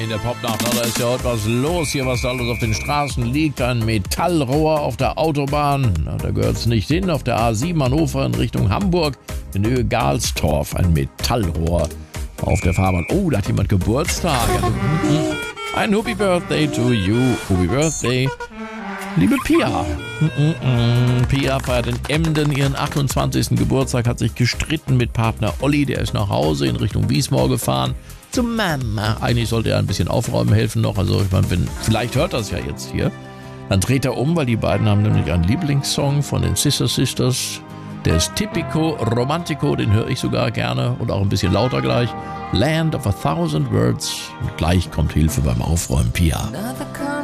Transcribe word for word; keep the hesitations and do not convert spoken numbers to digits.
In der Popnacht, da ist ja heute was los hier, was da alles auf den Straßen liegt. Ein Metallrohr auf der Autobahn, na, da gehört's nicht hin. Auf der A sieben Hannover in Richtung Hamburg, in Höhe Galstorf, ein Metallrohr auf der Fahrbahn. Oh, da hat jemand Geburtstag. Ein Happy Birthday to you. Happy Birthday, liebe Pia. Pia feiert in Emden ihren achtundzwanzigsten Geburtstag, hat sich gestritten mit Partner Olli, der ist nach Hause in Richtung Wiesmoor gefahren. Zu Mama. Eigentlich sollte er ein bisschen aufräumen helfen noch. Also ich meine, wenn, vielleicht hört das ja jetzt hier. Dann dreht er um, weil die beiden haben nämlich einen Lieblingssong von den Sister Sisters. Der ist Tipico Romantico, den höre ich sogar gerne und auch ein bisschen lauter gleich. Land of a Thousand Words. Und gleich kommt Hilfe beim Aufräumen, Pia.